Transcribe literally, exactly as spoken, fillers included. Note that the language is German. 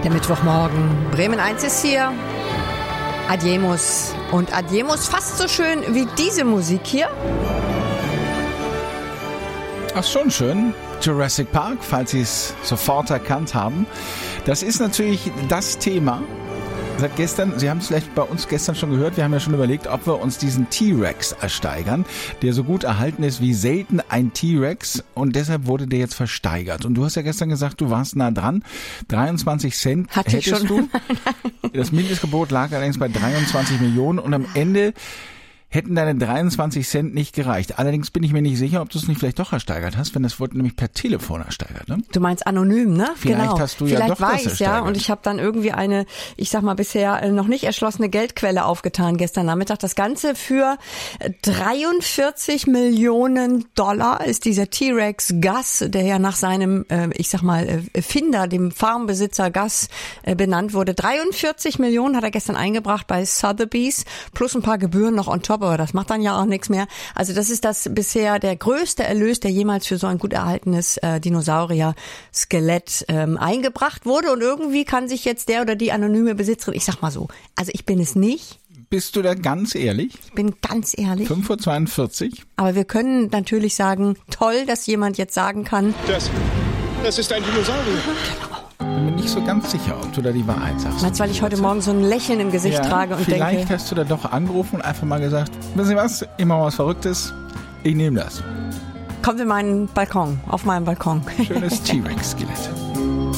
Der Mittwochmorgen. Bremen eins ist hier. Adiemus. Und Adiemus fast so schön wie diese Musik hier. Ach, schon schön. Jurassic Park, falls Sie es sofort erkannt haben. Das ist natürlich das Thema. Seit gestern, Sie haben es vielleicht bei uns gestern schon gehört, wir haben ja schon überlegt, ob wir uns diesen T-Rex ersteigern, der so gut erhalten ist wie selten ein T-Rex, und deshalb wurde der jetzt versteigert. Und du hast ja gestern gesagt, du warst nah dran. dreiundzwanzig Cent Hatte hättest ich schon. du. Das Mindestgebot lag allerdings bei dreiundzwanzig Millionen und am Ende hätten deine dreiundzwanzig Cent nicht gereicht. Allerdings bin ich mir nicht sicher, ob du es nicht vielleicht doch ersteigert hast, wenn das wurde nämlich per Telefon ersteigert. Ne? Du meinst anonym, ne? Vielleicht genau. hast du Vielleicht ja doch war das ich's, ja, und ich habe dann irgendwie eine, ich sag mal, bisher noch nicht erschlossene Geldquelle aufgetan gestern Nachmittag. Das Ganze für dreiundvierzig Millionen Dollar ist dieser T-Rex Gus, der ja nach seinem, ich sag mal, Finder, dem Farmbesitzer Gus, benannt wurde. dreiundvierzig Millionen hat er gestern eingebracht bei Sotheby's, plus ein paar Gebühren noch on top. Aber das macht dann ja auch nichts mehr. Also das ist das bisher der größte Erlös, der jemals für so ein gut erhaltenes äh, Dinosaurier-Skelett ähm, eingebracht wurde. Und irgendwie kann sich jetzt der oder die anonyme Besitzerin, ich sag mal so, also ich bin es nicht. Bist du da ganz ehrlich? Ich bin ganz ehrlich. fünf Uhr zweiundvierzig. Aber wir können natürlich sagen, toll, dass jemand jetzt sagen kann. Das, das ist ein Dinosaurier. Bin mir nicht so ganz sicher, ob du da die Wahrheit sagst. Meinst du, weil ich heute Morgen so ein Lächeln im Gesicht ja, trage und vielleicht denke... hast du da doch angerufen und einfach mal gesagt, wissen Sie was, immer was Verrücktes, ich nehme das. Kommt in meinen Balkon, auf meinen Balkon. Schönes T-Rex-Skelett.